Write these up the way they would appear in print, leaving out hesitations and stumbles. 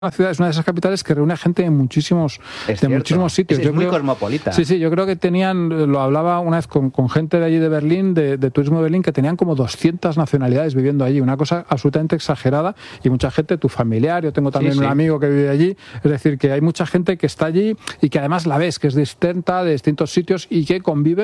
una ciudad, es una de esas capitales que reúne a gente de muchísimos sitios. Es muy cosmopolita. Sí, yo creo que lo hablaba una vez con gente de allí de Berlín, de turismo de Berlín, que tenían como 200 nacionalidades viviendo allí, una cosa absolutamente exagerada, y mucha gente, tu familiar, yo tengo también un amigo que vive allí, es decir, que hay mucha gente que está allí y que además la ves, que es distinta de distintos sitios y que convive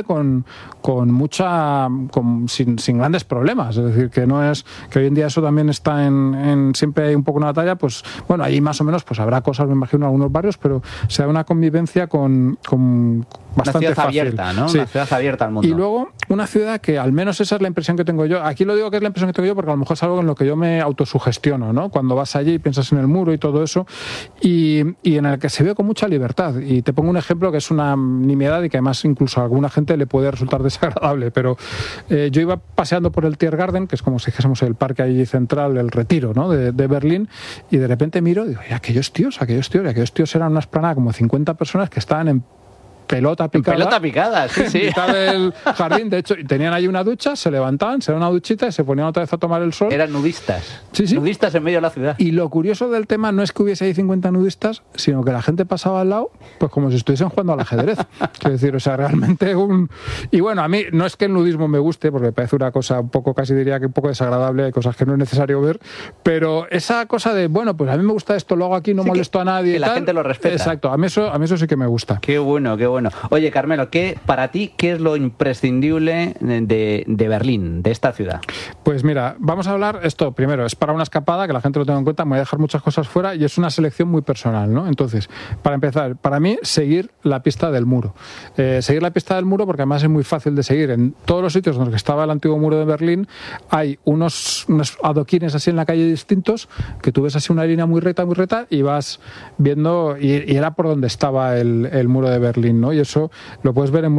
sin grandes problemas, es decir, que no es, que hoy en día eso también está siempre hay un poco una batalla, pues bueno, ahí más o menos pues habrá cosas, me imagino, en algunos barrios, pero se da una convivencia con bastante una ciudad fácil. Abierta, ¿no? Sí. Una ciudad abierta al mundo. Y luego, una ciudad que al menos esa es la impresión que tengo yo. Aquí lo digo que es la impresión que tengo yo porque a lo mejor es algo en lo que yo me autosugestiono, ¿no? Cuando vas allí y piensas en el muro y todo eso, y en el que se ve con mucha libertad. Y te pongo un ejemplo que es una nimiedad y que además incluso a alguna gente le puede resultar desagradable, pero yo iba paseando por el Tiergarten, que es como si dijésemos el parque allí central, el Retiro, ¿no? de Berlín, y de repente miro y digo, aquellos tíos eran una esplanada como 50 personas que estaban en pelota picada, sí. En mitad del jardín, de hecho, tenían ahí una ducha, se levantaban, se daban una duchita y se ponían otra vez a tomar el sol. Eran nudistas. Sí. Nudistas en medio de la ciudad. Y lo curioso del tema no es que hubiese ahí 50 nudistas, sino que la gente pasaba al lado, pues como si estuviesen jugando al ajedrez. Es decir, o sea, realmente Y bueno, a mí no es que el nudismo me guste, porque me parece una cosa un poco, casi diría que un poco desagradable, hay cosas que no es necesario ver, pero esa cosa de, bueno, pues a mí me gusta esto, lo hago aquí, no molesto a nadie. Que la gente lo respeta. Exacto, a mí eso sí que me gusta. Qué bueno. Oye, Carmelo, para ti, ¿qué es lo imprescindible de Berlín, de esta ciudad? Pues mira, vamos a hablar, esto primero, es para una escapada, que la gente lo tenga en cuenta, me voy a dejar muchas cosas fuera y es una selección muy personal, ¿no? Entonces, para empezar, para mí, seguir la pista del muro. Seguir la pista del muro porque además es muy fácil de seguir. En todos los sitios donde estaba el antiguo muro de Berlín hay unos adoquines así en la calle distintos, que tú ves así una línea muy recta y vas viendo, y era por donde estaba el muro de Berlín, ¿no? Y eso lo puedes ver en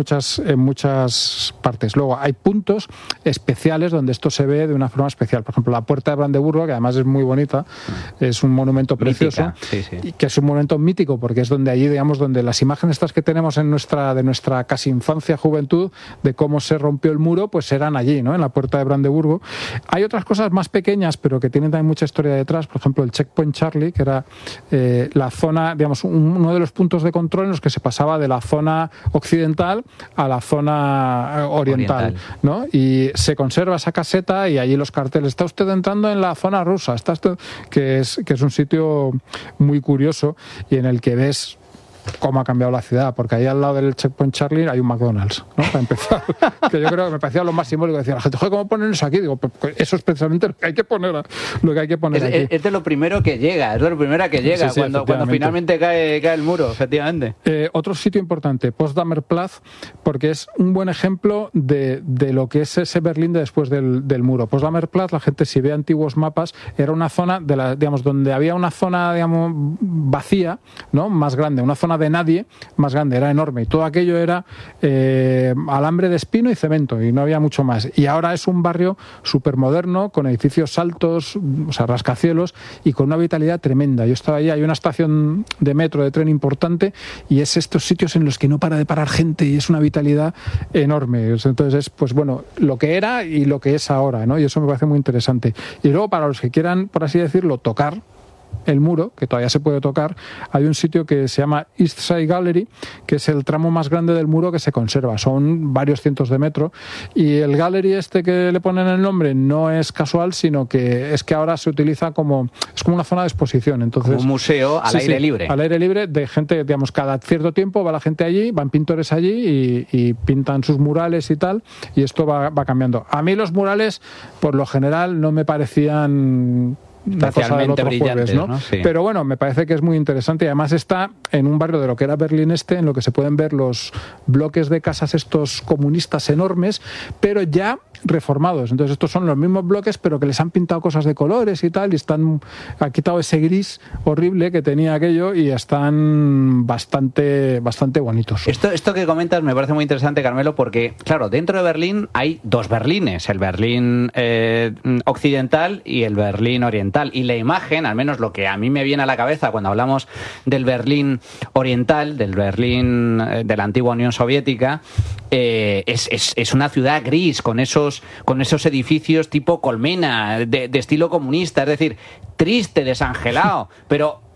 muchas partes. Luego hay puntos especiales donde esto se ve de una forma especial. Por ejemplo, la Puerta de Brandeburgo, que además es muy bonita, es un monumento precioso, y que es un monumento mítico porque es donde allí, digamos, donde las imágenes estas que tenemos de nuestra casi infancia, juventud, de cómo se rompió el muro, pues eran allí, ¿no? En la Puerta de Brandeburgo. Hay otras cosas más pequeñas, pero que tienen también mucha historia detrás. Por ejemplo, el Checkpoint Charlie, que era la zona, digamos, uno de los puntos de control en los que se pasaba de la zona occidental a la zona oriental, ¿no? Y se conserva esa caseta y allí los carteles. Está usted entrando en la zona rusa, que es un sitio muy curioso y en el que ves cómo ha cambiado la ciudad, porque ahí al lado del Checkpoint Charlie hay un McDonald's, ¿no? Para empezar, que yo creo que me parecía lo más simbólico. Decía la gente, joder, ¿cómo ponen eso aquí? Digo, pues eso es precisamente lo que hay que poner aquí. Es de lo primero que llega, Sí, cuando finalmente cae el muro, efectivamente. Otro sitio importante, Potsdamer Platz, porque es un buen ejemplo de lo que es ese Berlín de después del muro. Potsdamer Platz, la gente, si ve antiguos mapas, era una zona donde había una zona, digamos, vacía, ¿no? Más grande, una zona de nadie más grande, era enorme y todo aquello era alambre de espino y cemento y no había mucho más, y ahora es un barrio súper moderno con edificios altos, o sea, rascacielos, y con una vitalidad tremenda. Yo estaba allí, hay una estación de metro, de tren importante, y es estos sitios en los que no para de parar gente y es una vitalidad enorme. Entonces es, pues bueno, lo que era y lo que es ahora, ¿no? Y eso me parece muy interesante. Y luego, para los que quieran, por así decirlo, tocar el muro, que todavía se puede tocar, hay un sitio que se llama East Side Gallery, que es el tramo más grande del muro que se conserva, son varios cientos de metros, y el gallery este que le ponen el nombre no es casual, sino que es que ahora se utiliza como una zona de exposición. Entonces, como un museo al aire libre. Al aire libre, de gente, digamos, cada cierto tiempo va la gente allí, van pintores allí y pintan sus murales y tal, y esto va cambiando. A mí los murales, por lo general, no me parecían especialmente brillantes, ¿no? Sí. Pero bueno, me parece que es muy interesante y además está en un barrio de lo que era Berlín Este, en lo que se pueden ver los bloques de casas estos comunistas enormes, pero ya reformados. Entonces estos son los mismos bloques, pero que les han pintado cosas de colores y tal, y han quitado ese gris horrible que tenía aquello y están bastante bonitos. Esto que comentas me parece muy interesante, Carmelo, porque claro, dentro de Berlín hay dos Berlines, el Berlín occidental y el Berlín oriental. Y la imagen, al menos lo que a mí me viene a la cabeza cuando hablamos del Berlín oriental, del Berlín de la antigua Unión Soviética, es una ciudad gris con esos edificios tipo colmena, de estilo comunista, es decir, triste, desangelado, pero